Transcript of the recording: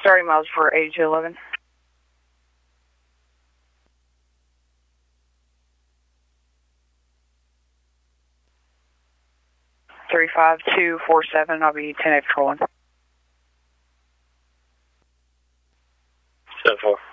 30 miles for 8211. 35247. I'll be 10 patrolling. 7-4.